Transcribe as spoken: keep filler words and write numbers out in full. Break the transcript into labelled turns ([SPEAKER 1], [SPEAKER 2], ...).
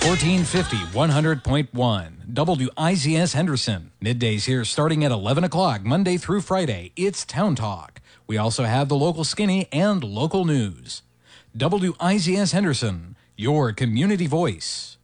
[SPEAKER 1] fourteen fifty, one hundred point one. W I Z S Henderson. Middays here starting at eleven o'clock, Monday through Friday. It's Town Talk. We also have the local skinny and local news. W I Z S Henderson, your community voice.